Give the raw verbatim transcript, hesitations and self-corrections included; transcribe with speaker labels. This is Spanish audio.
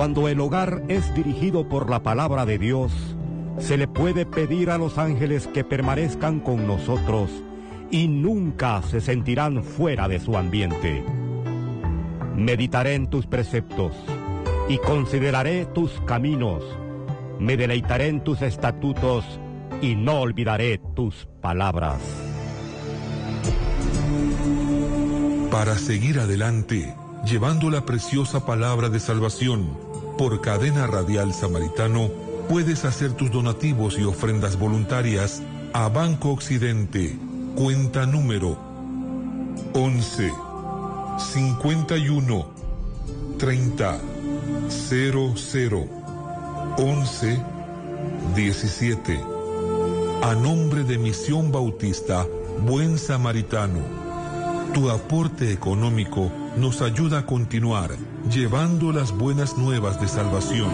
Speaker 1: Cuando el hogar es dirigido por la palabra de Dios, se le puede pedir a los ángeles que permanezcan con nosotros y nunca se sentirán fuera de su ambiente. Meditaré en tus preceptos y consideraré tus caminos. Me deleitaré en tus estatutos y no olvidaré tus palabras.
Speaker 2: Para seguir adelante, llevando la preciosa palabra de salvación, por Cadena Radial Samaritano, puedes hacer tus donativos y ofrendas voluntarias a Banco Occidente, cuenta número once, cincuenta y uno, treinta, cero cero, once, diecisiete. A nombre de Misión Bautista Buen Samaritano. Tu aporte económico nos ayuda a continuar llevando las buenas nuevas de salvación.